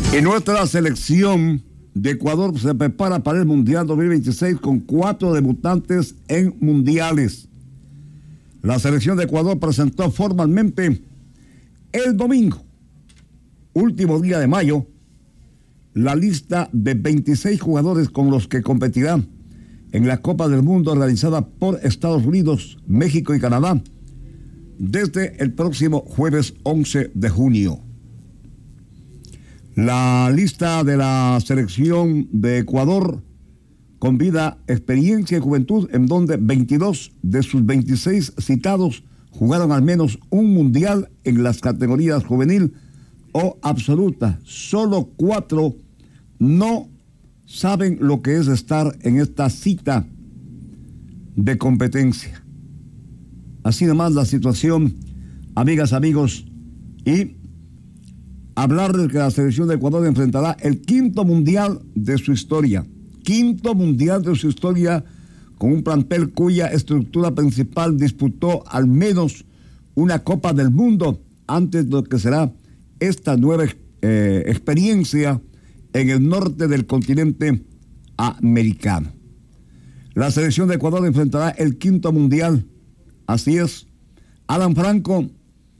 Y nuestra selección de Ecuador se prepara para el Mundial 2026 con 4 debutantes en mundiales. La selección de Ecuador presentó formalmente el domingo, último día de mayo, la lista de 26 jugadores con los que competirán en la Copa del Mundo realizada por Estados Unidos, México y Canadá desde el próximo jueves 11 de junio. La lista de la selección de Ecuador convida experiencia y juventud, en donde 22 de sus 26 citados jugaron al menos un mundial en las categorías juvenil o absoluta. Solo 4 no saben lo que es estar en esta cita de competencia. Así nomás la situación, amigas, amigos, y hablar de que la selección de Ecuador enfrentará el 5º mundial de su historia. 5º mundial de su historia, con un plantel cuya estructura principal disputó al menos una Copa del Mundo antes de lo que será esta nueva experiencia en el norte del continente americano. La selección de Ecuador enfrentará el 5º mundial. Así es. Alan Franco